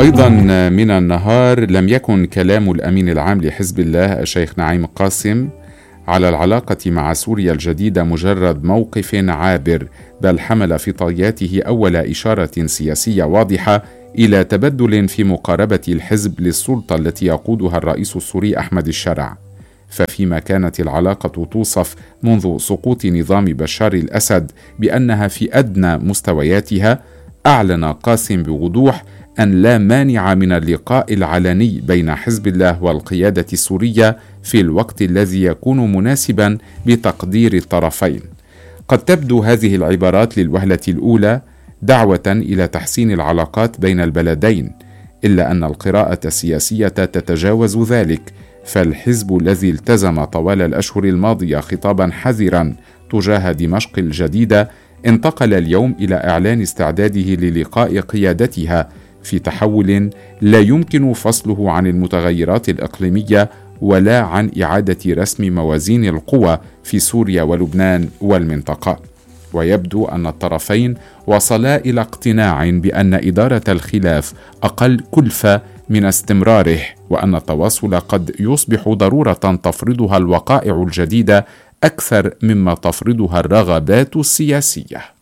أيضا من النهار لم يكن كلام الأمين العام لحزب الله الشيخ نعيم قاسم على العلاقة مع سوريا الجديدة مجرد موقف عابر، بل حمل في طياته أول إشارة سياسية واضحة إلى تبدل في مقاربة الحزب للسلطة التي يقودها الرئيس السوري أحمد الشرع. ففيما كانت العلاقة توصف منذ سقوط نظام بشار الأسد بأنها في أدنى مستوياتها، أعلن قاسم بوضوح أن لا مانع من اللقاء العلني بين حزب الله والقيادة السورية في الوقت الذي يكون مناسبا بتقدير الطرفين. قد تبدو هذه العبارات للوهلة الأولى دعوة إلى تحسين العلاقات بين البلدين، إلا أن القراءة السياسية تتجاوز ذلك، فالحزب الذي التزم طوال الأشهر الماضية خطابا حذرا تجاه دمشق الجديدة انتقل اليوم إلى إعلان استعداده للقاء قيادتها في تحول لا يمكن فصله عن المتغيرات الإقليمية ولا عن إعادة رسم موازين القوى في سوريا ولبنان والمنطقة. ويبدو أن الطرفين وصلا إلى اقتناع بأن إدارة الخلاف أقل كلفة من استمراره، وأن التواصل قد يصبح ضرورة تفرضها الوقائع الجديدة أكثر مما تفرضها الرغبات السياسية.